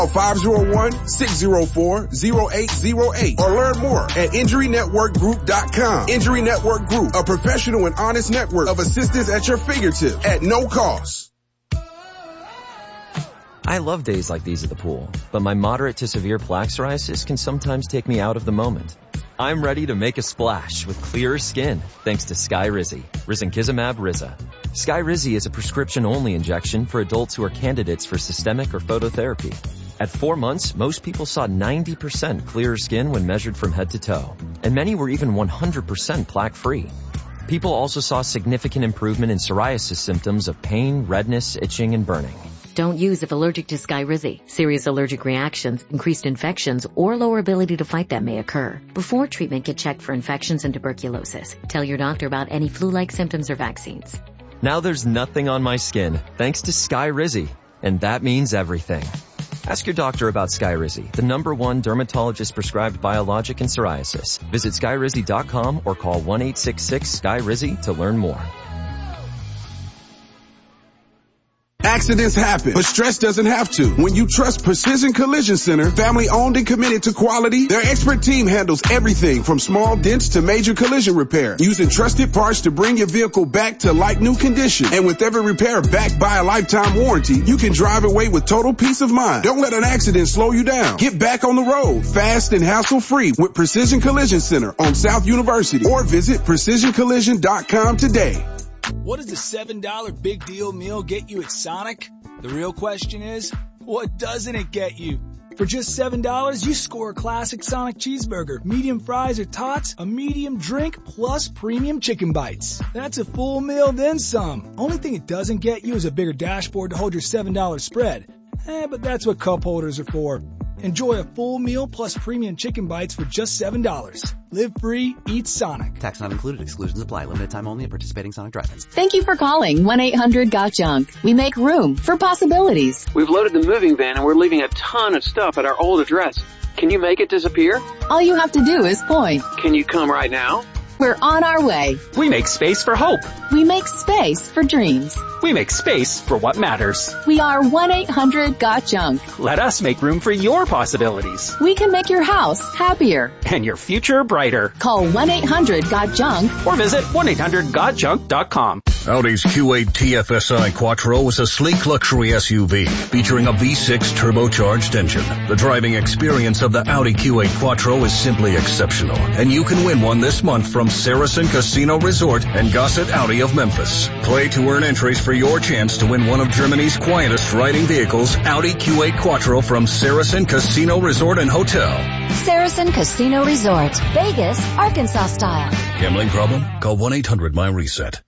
Call 501-604-0808 or learn more at InjuryNetworkGroup.com. Injury Network Group, a professional and honest network of assistance at your fingertips at no cost. I love days like these at the pool, but my moderate to severe plaque psoriasis can sometimes take me out of the moment. I'm ready to make a splash with clearer skin thanks to Skyrizi, Risankizumab Riza. Skyrizi is a prescription-only injection for adults who are candidates for systemic or phototherapy. At 4 months, most people saw 90% clearer skin when measured from head to toe, and many were even 100% plaque-free. People also saw significant improvement in psoriasis symptoms of pain, redness, itching, and burning. Don't use if allergic to Skyrizi. Serious allergic reactions, increased infections, or lower ability to fight them may occur. Before treatment, get checked for infections and tuberculosis. Tell your doctor about any flu-like symptoms or vaccines. Now there's nothing on my skin thanks to Skyrizi, and that means everything. Ask your doctor about Skyrizi, the #1 dermatologist-prescribed biologic in psoriasis. Visit Skyrizi.com or call 1-866-SKYRIZI to learn more. Accidents happen, but stress doesn't have to. When you trust Precision Collision Center, family owned and committed to quality, their expert team handles everything from small dents to major collision repair, using trusted parts to bring your vehicle back to like new condition. And with every repair backed by a lifetime warranty, you can drive away with total peace of mind. Don't let an accident slow you down. Get back on the road fast and hassle-free with Precision Collision Center on South University, or visit PrecisionCollision.com today. What does the $7 big deal meal get you at Sonic? The real question is, what doesn't it get you? For just $7, you score a classic Sonic cheeseburger, medium fries or tots, a medium drink, plus premium chicken bites. That's a full meal, then some. Only thing it doesn't get you is a bigger dashboard to hold your $7 spread. But that's what cup holders are for. Enjoy a full meal plus premium chicken bites for just $7. Live free, eat Sonic. Tax not included. Exclusions apply. Limited time only at participating Sonic drive-ins. Thank you for calling 1-800-GOT-JUNK. We make room for possibilities. We've loaded the moving van and we're leaving a ton of stuff at our old address. Can you make it disappear? All you have to do is point. Can you come right now? We're on our way. We make space for hope. We make space for dreams. We make space for what matters. We are 1-800-GOT-JUNK. Let us make room for your possibilities. We can make your house happier. And your future brighter. Call 1-800-GOT-JUNK. Or visit 1-800-GOT-JUNK.com. Audi's Q8 TFSI Quattro is a sleek luxury SUV featuring a V6 turbocharged engine. The driving experience of the Audi Q8 Quattro is simply exceptional, and you can win one this month from Saracen Casino Resort and Gossett Audi of Memphis. Play to earn entries for your chance to win one of Germany's quietest riding vehicles, Audi Q8 Quattro from Saracen Casino Resort and Hotel. Saracen Casino Resort, Vegas, Arkansas style. Gambling problem? Call 1-800-MY-RESET.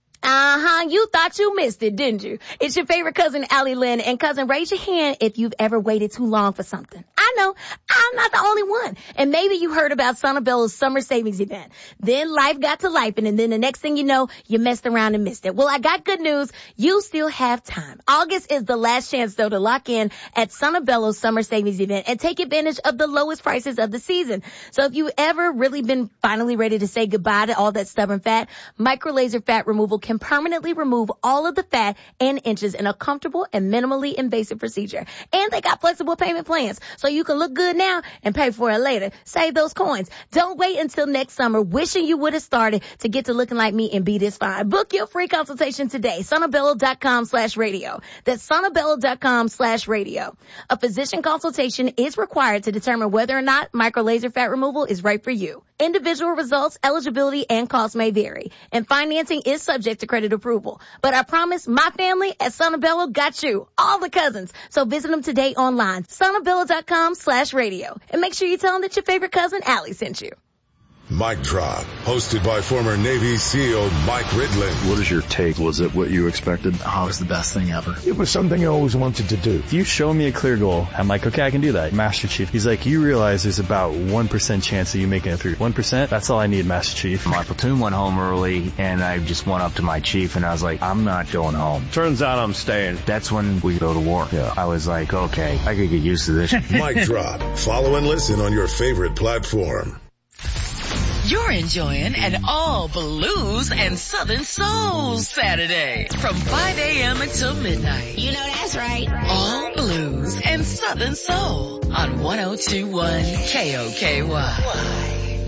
You thought you missed it, didn't you? It's your favorite cousin, Allie Lynn. And cousin, raise your hand if you've ever waited too long for something. I know, I'm not the only one. And maybe you heard about Santabello's summer savings event. Then life got to life, and then the next thing you know, you messed around and missed it. Well, I got good news. You still have time. August is the last chance, though, to lock in at Santabello's summer savings event and take advantage of the lowest prices of the season. So if you ever really been finally ready to say goodbye to all that stubborn fat, micro laser fat removal can permanently remove all of the fat and inches in a comfortable and minimally invasive procedure. And they got flexible payment plans, so you can look good now and pay for it later. Save those coins. Don't wait until next summer wishing you would have started to get to looking like me and be this fine. Book your free consultation today. Santabello.com/radio. That's Santabello.com/radio. A physician consultation is required to determine whether or not micro laser fat removal is right for you. Individual results, eligibility, and costs may vary, and financing is subject to credit approval. But I promise my family at Santabello got you, all the cousins. So visit them today online, Santabello.com/radio, and make sure you tell them that your favorite cousin Allie sent you. Mic Drop, hosted by former Navy SEAL Mike Ridland. What is your take? Was it what you expected? Oh, it was the best thing ever. It was something I always wanted to do. If you show me a clear goal, I'm like, okay, I can do that. Master Chief, he's like, you realize there's about 1% chance of you making it through. 1%? That's all I need, Master Chief. My platoon went home early, and I just went up to my chief, and I was like, I'm not going home. Turns out I'm staying. That's when we go to war. Yeah. I was like, okay, I could get used to this. Mic Drop. Follow and listen on your favorite platform. You're enjoying an all blues and Southern Soul Saturday from 5 a.m. until midnight. You know that's right. All blues and Southern Soul on 102.1 KOKY.